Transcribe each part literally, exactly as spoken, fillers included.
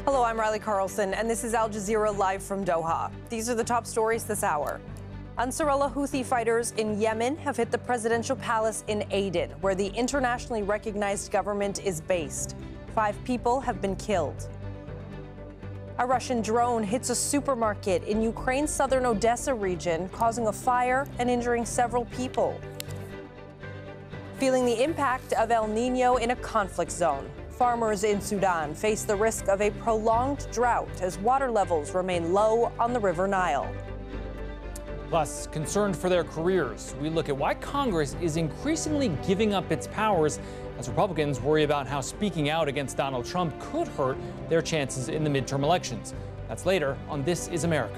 Hello, I'm Riley Carlson, and this is Al Jazeera live from Doha. These are the top stories this hour. Ansarullah Houthi fighters in Yemen have hit the presidential palace in Aden, where the internationally recognized government is based. Five people have been killed. A Russian drone hits a supermarket in Ukraine's southern Odessa region, causing a fire and injuring several people. Feeling the impact of El Nino in a conflict zone. Farmers in Sudan face the risk of a prolonged drought as water levels remain low on the River Nile. Plus, concerned for their careers, we look at why Congress is increasingly giving up its powers as Republicans worry about how speaking out against Donald Trump could hurt their chances in the midterm elections. That's later on This Is America.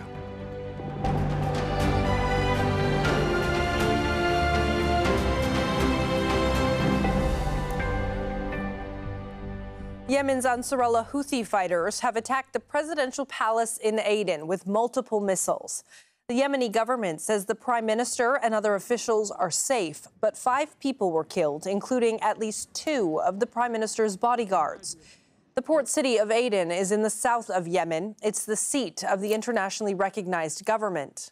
Yemen's Ansarullah Houthi fighters have attacked the presidential palace in Aden with multiple missiles. The Yemeni government says the prime minister and other officials are safe, but five people were killed, including at least two of the prime minister's bodyguards. The port city of Aden is in the south of Yemen. It's the seat of the internationally recognized government.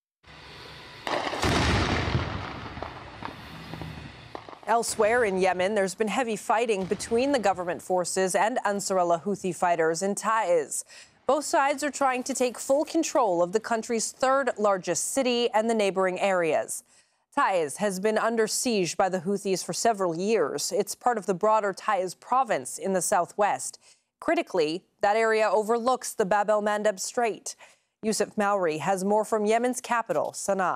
Elsewhere in Yemen, there's been heavy fighting between the government forces and Ansarullah Houthi fighters in Taiz. Both sides are trying to take full control of the country's third largest city and the neighboring areas. Taiz has been under siege by the Houthis for several years. It's part of the broader Taiz province in the southwest. Critically, that area overlooks the Bab el-Mandeb Strait. Yusuf Mowry has more from Yemen's capital, Sana'a.